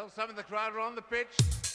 Well, some of the crowd are on the pitch.